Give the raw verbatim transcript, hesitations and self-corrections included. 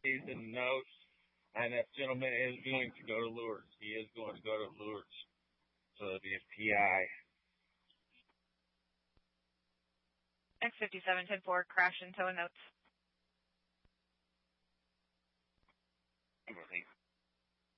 He's in notes, and that gentleman is going to go to Lourdes. He is going to go to Lourdes. So it'll be a P I. X fifty-seven ten four, crash and tow notes. Everything.